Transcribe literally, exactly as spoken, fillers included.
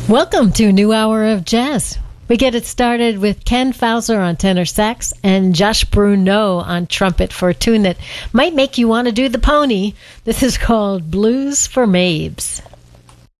Welcome to a new hour of jazz. We get it started with Ken Fauser on tenor sax and Josh Bruneau on trumpet for a tune that might make you want to do the pony. This is called Blues for Mabes.